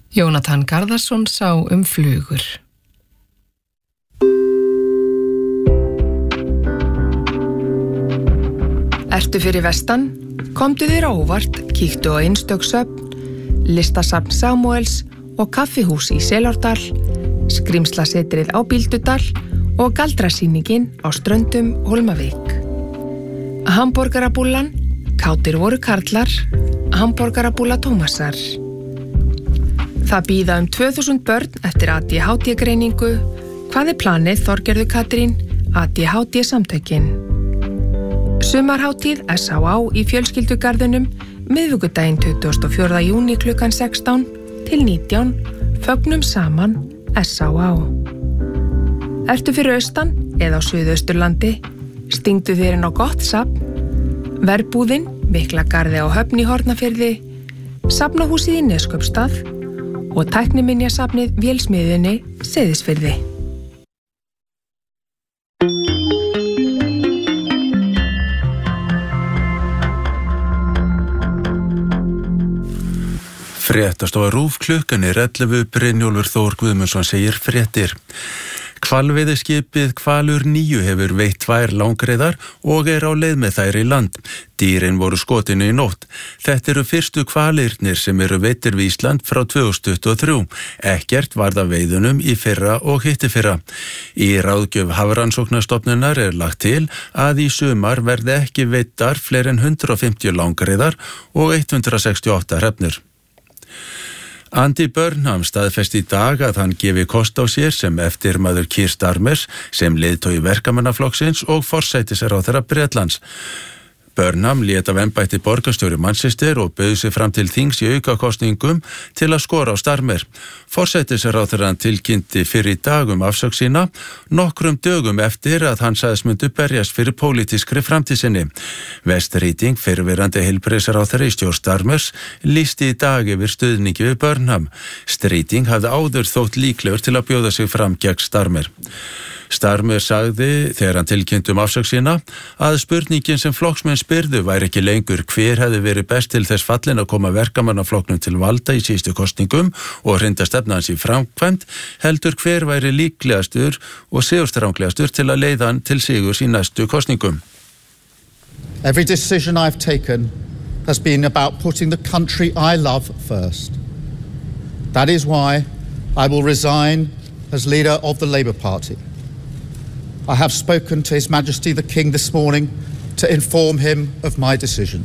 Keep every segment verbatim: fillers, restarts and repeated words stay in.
Jónatan Garðarsson sá um flugur. Ertu fyrir vestan? Komdu þér á óvart, kíktu á einstök söfn, listasafn Samúels og kaffihús í Selárdal, skrímslasetrið á Bíldudal og galdrasýningin á Ströndum Hólmavík. Hamborgarabúllan, kátir voru karlar, hamborgarabúlla Tómasar. Það bíða um tvö þúsund börn eftir A D H D-greiningu. Hvað er planið, Þorgerður Katrín, A D H D-samtökin? Sumarhátíð S H A í fjölskyldugarðinum, miðvikudaginn tuttugasta og fjórða júní klukkan sextán til nítján, fögnum saman S H A. Ertu fyrir austan eða á Suðausturlandi? Stingdu þér inn á gott safn, Verbúðin, Miklagarði á Höfn í Hornafirði, Safnahúsið í Neskaupstað og tækniminjasafnið Vélsmiðjunni Seyðisfirði. Fréttastofa RÚV, klukkan er ellefu, Brynjólfur Þór Guðmundsson segir fréttir. Hvalveiðiskipið Hvalur níu hefur veitt tvær langreiðar og er á leið með þær í land. Dýrin voru skotinu í nótt. Þetta eru fyrstu hvalirnir sem eru veittir við Ísland frá tvö þúsund tuttugu og þrjú. Ekkert varð af veiðunum í fyrra og hittifyrra. Í ráðgjöf Hafrannsóknastofnunar er lagt til að í sumar verði ekki veittar fleiri en hundrað og fimmtíu langreiðar og hundrað sextíu og átta hrefnur. Andy Burnham staðfesti í dag að hann gefi kost á sér sem eftirmaður Keir Starmers sem leiðtogi verkamannaflokksins og forsætisráðherra Bretlands. Burnham lét af embætti borgarstjóri Manchester og bauð sig fram til þings í aukakosningum til að skora á Starmer. Forsætisráðherrann tilkynnti fyrr í dag um afsögn sína, nokkrum dögum eftir að hann sagðist myndu berjast fyrir pólitískri framtíð sinni. West Riding, fyrrverandi heilbrigðisráðherra í stjórn Starmers, lýsti í dag yfir stuðningi við Burnham. Riding hafði áður þótt líklegur til að bjóða sig fram gegn Starmer. Starmer sagði, þegar hann tilkynnti um afsögn sína, að spurningin sem flokksmenn spyrðu væri ekki lengur hver hefði verið best til þess fallin að koma verkamannaflokknum til valda í síðustu kosningum og hrinda stefna hans í framkvæmd, heldur hver væri líklegastur og sigurstranglegastur til að leiða hann til sigurs í næstu kosningum. Every decision I've taken has been about putting the country I love first. That is why I will resign as leader of the Labour Party. I have spoken to His Majesty the King this morning to inform him of my decision.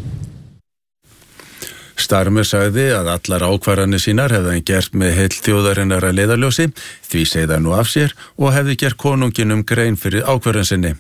Starmer sagði að allar ákvarðanir sínar hefði hann gert með heill þjóðarinnar að leiðarljósi, því segði hann nú af sér og hefði gert konunginum grein fyrir ákvarðan sinni.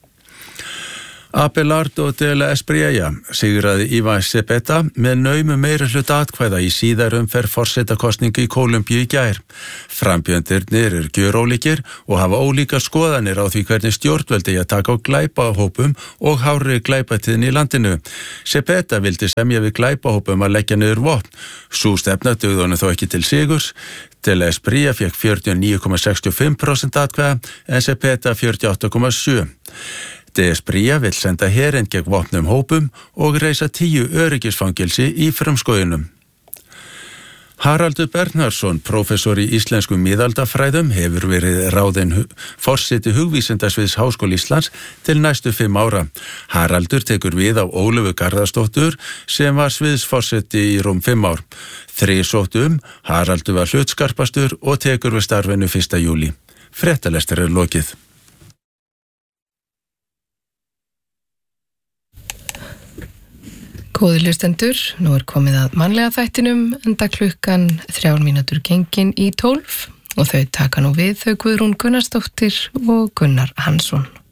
Abelardo de la Espriella sigraði Ivan Cepeda með naumu meirihluta atkvæða í síðari umferð forsetakosningu í Kólumbíu í gær. Frambjöndurnir eru gjörólíkir og hafa ólíkar skoðanir á því hvernig stjórnvöld eigi að taka á glæpahópum og hárri glæpatíðni í landinu. Cepeda vildi semja við glæpahópum að leggja niður vopn. Sú stefna dugði honum þó ekki til sigurs. De la Espriella fékk fjörutíu og níu komma sextíu og fimm prósent atkvæða en Cepeda fjörutíu og átta komma sjö. De Espriella vill senda herinn gegn vopnum hópum og reisa tíu öryggisfangelsi í frumskóginum. Haraldur Bernharðsson, prófessor í íslenskum miðaldafræðum, hefur verið ráðinn forseti hugvísindasviðs Háskóla Íslands til næstu fimm ára. Haraldur tekur við af Ólöfu Garðarsdóttur sem var sviðsforseti í rúm fimm ár. Þrisóttum, Haraldur var hlutskarpastur og tekur við starfinu fyrsta júlí. Fréttalestur er lokið. Góðir hlustendur, nú er komið að mannlega þættinum, enda klukkan þrjár mínútur gengin í tólf og þau taka nú við þau Guðrún Gunnarsdóttir og Gunnar Hansson.